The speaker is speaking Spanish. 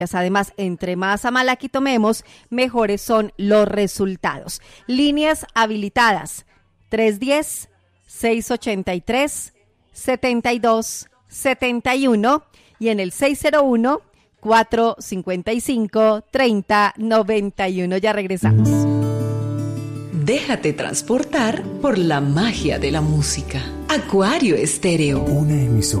Además, entre más Amalaki tomemos, mejores son los resultados. Líneas habilitadas 310-683-7271 y en el 601-455-3091. Ya regresamos. Déjate transportar por la magia de la música. Acuario Estéreo. Una emisora.